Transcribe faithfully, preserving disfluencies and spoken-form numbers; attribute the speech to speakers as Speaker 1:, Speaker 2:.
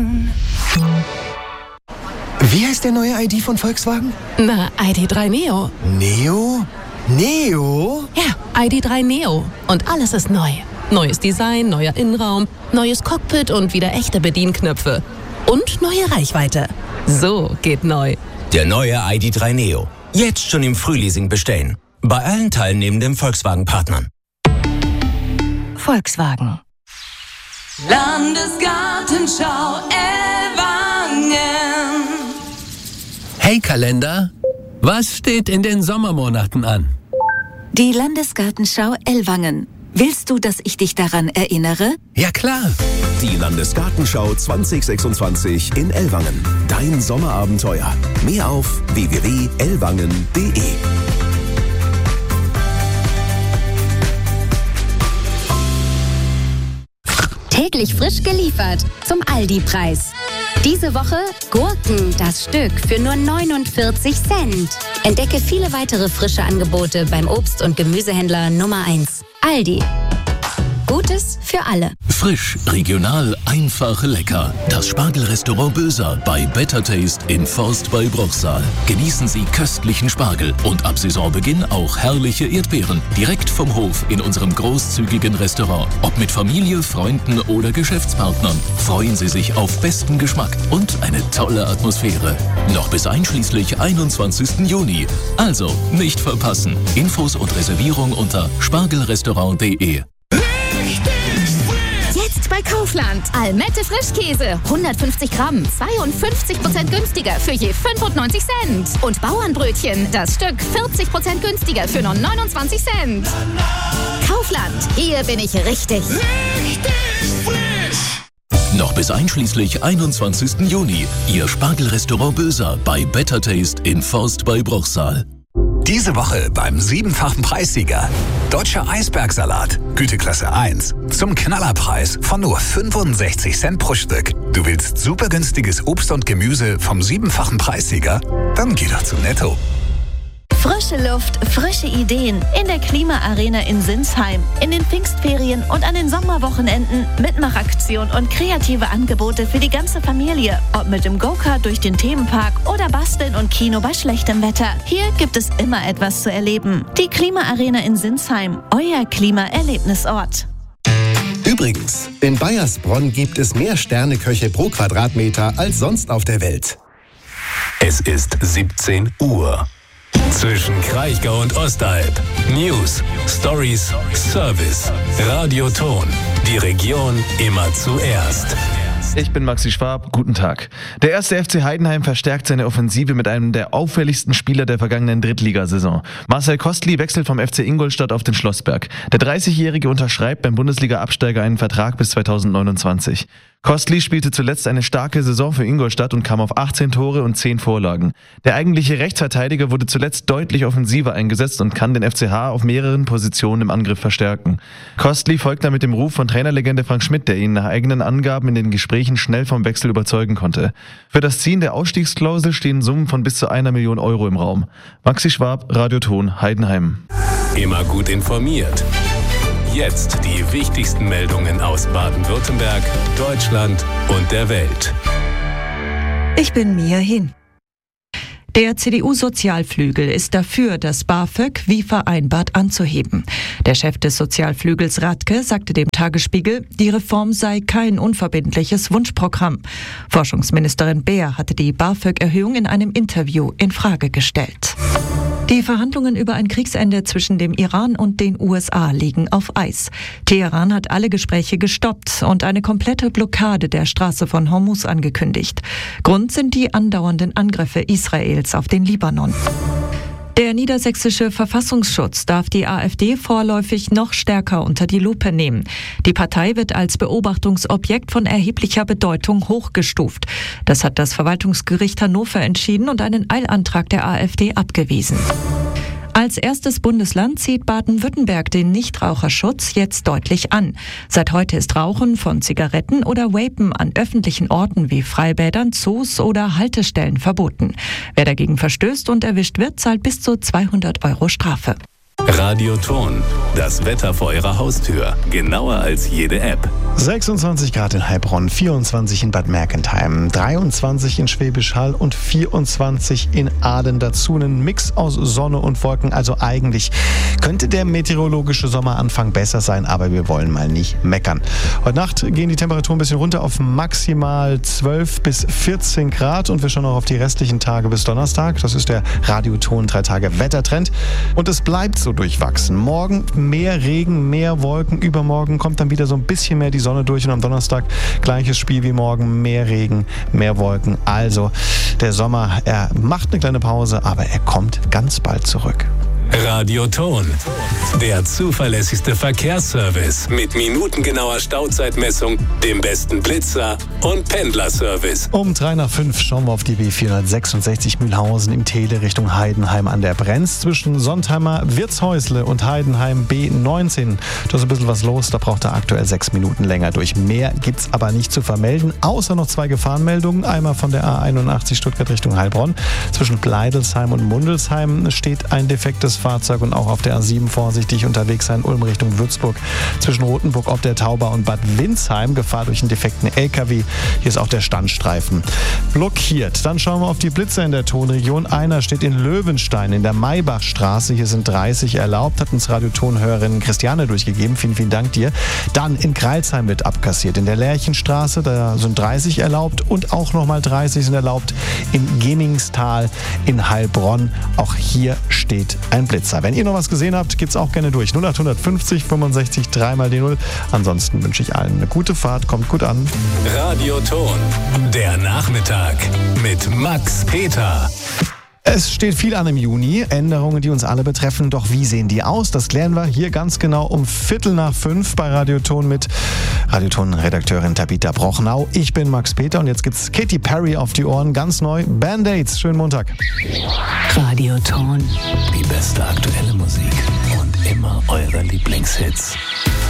Speaker 1: down.
Speaker 2: Wie heißt der neue I D von Volkswagen?
Speaker 1: Na, I D drei Neo.
Speaker 2: Neo? Neo?
Speaker 1: Ja, I D drei Neo. Und alles ist neu. Neues Design, neuer Innenraum, neues Cockpit und wieder echte Bedienknöpfe. Und neue Reichweite. So geht neu.
Speaker 3: Der neue I D drei Neo. Jetzt schon im Frühleasing bestellen. Bei allen teilnehmenden Volkswagen-Partnern.
Speaker 1: Volkswagen.
Speaker 4: Landesgartenschau Ellwangen.
Speaker 5: Hey Kalender, was steht in den Sommermonaten an?
Speaker 6: Die Landesgartenschau Ellwangen. Willst du, dass ich dich daran erinnere?
Speaker 5: Ja klar.
Speaker 7: Die Landesgartenschau zwanzig sechsundzwanzig in Ellwangen. Dein Sommerabenteuer. Mehr auf w w w punkt ellwangen punkt de.
Speaker 8: Täglich frisch geliefert zum Aldi-Preis. Diese Woche Gurken, das Stück, für nur neunundvierzig Cent. Entdecke viele weitere frische Angebote beim Obst- und Gemüsehändler Nummer eins. Aldi. Gutes für alle.
Speaker 9: Frisch, regional, einfach, lecker. Das Spargelrestaurant Böser bei Better Taste in Forst bei Bruchsal. Genießen Sie köstlichen Spargel und ab Saisonbeginn auch herrliche Erdbeeren. Direkt vom Hof in unserem großzügigen Restaurant. Ob mit Familie, Freunden oder Geschäftspartnern. Freuen Sie sich auf besten Geschmack und eine tolle Atmosphäre. Noch bis einschließlich einundzwanzigsten Juni. Also nicht verpassen. Infos und Reservierung unter spargelrestaurant punkt de.
Speaker 10: Jetzt bei Kaufland. Almette Frischkäse. hundertfünfzig Gramm. zweiundfünfzig Prozent günstiger für je fünfundneunzig Cent. Und Bauernbrötchen. Das Stück vierzig Prozent günstiger für nur neunundzwanzig Cent. Kaufland. Hier bin ich richtig.
Speaker 9: Richtig frisch. Noch bis einschließlich einundzwanzigsten Juni. Ihr Spargelrestaurant Böser bei Better Taste in Forst bei Bruchsal.
Speaker 11: Diese Woche beim siebenfachen Preissieger. Deutscher Eisbergsalat, Güteklasse eins. Zum Knallerpreis von nur fünfundsechzig Cent pro Stück. Du willst super günstiges Obst und Gemüse vom siebenfachen Preissieger? Dann geh doch zu Netto.
Speaker 12: Frische Luft, frische Ideen in der Klimaarena in Sinsheim. In den Pfingstferien und an den Sommerwochenenden Mitmachaktion und kreative Angebote für die ganze Familie. Ob mit dem Go-Kart durch den Themenpark oder Basteln und Kino bei schlechtem Wetter. Hier gibt es immer etwas zu erleben. Die Klimaarena in Sinsheim, euer Klimaerlebnisort.
Speaker 13: Übrigens, in Bayersbronn gibt es mehr Sterneköche pro Quadratmeter als sonst auf der Welt.
Speaker 9: Es ist siebzehn Uhr. Zwischen Kraichgau und Ostalb. News, Stories, Service, Radioton. Die Region immer zuerst.
Speaker 14: Ich bin Maxi Schwab, guten Tag. Der erste F C Heidenheim verstärkt seine Offensive mit einem der auffälligsten Spieler der vergangenen Drittligasaison. Marcel Kostli wechselt vom F C Ingolstadt auf den Schlossberg. Der dreißigjährige unterschreibt beim Bundesliga-Absteiger einen Vertrag bis zweitausendneunundzwanzig. Kostli spielte zuletzt eine starke Saison für Ingolstadt und kam auf achtzehn Tore und zehn Vorlagen. Der eigentliche Rechtsverteidiger wurde zuletzt deutlich offensiver eingesetzt und kann den F C H auf mehreren Positionen im Angriff verstärken. Kostli folgt damit dem Ruf von Trainerlegende Frank Schmidt, der ihn nach eigenen Angaben in den Gesprächen schnell vom Wechsel überzeugen konnte. Für das Ziehen der Ausstiegsklausel stehen Summen von bis zu einer Million Euro im Raum. Maxi Schwab, Radioton, Heidenheim.
Speaker 9: Immer gut informiert. Jetzt die wichtigsten Meldungen aus Baden-Württemberg, Deutschland und der Welt.
Speaker 15: Ich bin Mia Hin. Der C D U-Sozialflügel ist dafür, das BAföG wie vereinbart anzuheben. Der Chef des Sozialflügels Radke sagte dem Tagesspiegel, die Reform sei kein unverbindliches Wunschprogramm. Forschungsministerin Beer hatte die BAföG-Erhöhung in einem Interview in Frage gestellt. Die Verhandlungen über ein Kriegsende zwischen dem Iran und den U S A liegen auf Eis. Teheran hat alle Gespräche gestoppt und eine komplette Blockade der Straße von Hormuz angekündigt. Grund sind die andauernden Angriffe Israels auf den Libanon. Der niedersächsische Verfassungsschutz darf die AfD vorläufig noch stärker unter die Lupe nehmen. Die Partei wird als Beobachtungsobjekt von erheblicher Bedeutung hochgestuft. Das hat das Verwaltungsgericht Hannover entschieden und einen Eilantrag der AfD abgewiesen. Als erstes Bundesland zieht Baden-Württemberg den Nichtraucherschutz jetzt deutlich an. Seit heute ist Rauchen von Zigaretten oder Vapen an öffentlichen Orten wie Freibädern, Zoos oder Haltestellen verboten. Wer dagegen verstößt und erwischt wird, zahlt bis zu zweihundert Euro Strafe.
Speaker 9: Radioton, das Wetter vor Ihrer Haustür. Genauer als jede App.
Speaker 2: sechsundzwanzig Grad in Heilbronn, vierundzwanzig in Bad Mergentheim, dreiundzwanzig in Schwäbisch Hall und vierundzwanzig in Aden. Dazu einen Mix aus Sonne und Wolken. Also eigentlich könnte der meteorologische Sommeranfang besser sein, aber wir wollen mal nicht meckern. Heute Nacht gehen die Temperaturen ein bisschen runter auf maximal zwölf bis vierzehn Grad und wir schauen auch auf die restlichen Tage bis Donnerstag. Das ist der Radioton drei Tage Wettertrend und es bleibt so durchwachsen. Morgen mehr Regen, mehr Wolken. Übermorgen kommt dann wieder so ein bisschen mehr die Sonne durch und am Donnerstag gleiches Spiel wie morgen. Mehr Regen, mehr Wolken. Also der Sommer, er macht eine kleine Pause, aber er kommt ganz bald zurück.
Speaker 9: Radioton, der zuverlässigste Verkehrsservice mit minutengenauer Stauzeitmessung, dem besten Blitzer und Pendlerservice.
Speaker 2: Um drei nach fünf schauen wir auf die B vierhundertsechsundsechzig Mühlhausen im Tele Richtung Heidenheim an der Brenz. Zwischen Sontheimer Wirtshäusle und Heidenheim B neunzehn. Da ist ein bisschen was los, da braucht er aktuell sechs Minuten länger durch. Mehr gibt's aber nicht zu vermelden, außer noch zwei Gefahrenmeldungen. Einmal von der A einundachtzig Stuttgart Richtung Heilbronn. Zwischen Bleidelsheim und Mundelsheim steht ein defektes Fahrzeug und auch auf der A sieben vorsichtig unterwegs sein, Ulm Richtung Würzburg. Zwischen Rothenburg ob der Tauber und Bad Windsheim, Gefahr durch einen defekten L K W. Hier ist auch der Standstreifen blockiert. Dann schauen wir auf die Blitzer in der Tonregion. Einer steht in Löwenstein in der Maybachstraße. Hier sind dreißig erlaubt, hat uns Radiotonhörerin Christiane durchgegeben. Vielen, vielen Dank dir. Dann in Greilsheim wird abkassiert. In der Lerchenstraße, da sind dreißig erlaubt und auch nochmal dreißig sind erlaubt in Gemmingstal in Heilbronn. Auch hier steht ein Blitzer. Wenn ihr noch was gesehen habt, geht's auch gerne durch. null acht fünfzig fünfundsechzig drei mal die null. Ansonsten wünsche ich allen eine gute Fahrt. Kommt gut an.
Speaker 9: Radioton, der Nachmittag mit Max Peter.
Speaker 2: Es steht viel an im Juni, Änderungen, die uns alle betreffen. Doch wie sehen die aus? Das klären wir hier ganz genau um Viertel nach fünf bei Radioton mit Radioton-Redakteurin Tabitha Brochnau. Ich bin Max Peter und jetzt gibt's Katy Perry auf die Ohren. Ganz neu, Band-Aids. Schönen Montag.
Speaker 8: Radioton.
Speaker 9: Die beste aktuelle Musik und immer eure Lieblingshits.